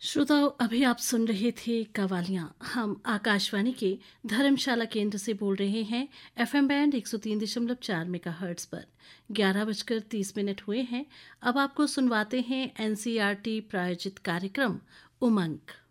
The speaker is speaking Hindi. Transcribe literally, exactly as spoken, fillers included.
श्रोताओं, अभी आप सुन रहे थे कवालियां। हम आकाशवाणी के धर्मशाला केंद्र से बोल रहे हैं। एफएम बैंड एक सौ तीन दशमलव चार मेगाहर्ट्ज पर ग्यारह बजकर तीस मिनट हुए हैं। अब आपको सुनवाते हैं एनसीईआरटी प्रायोजित कार्यक्रम उमंग।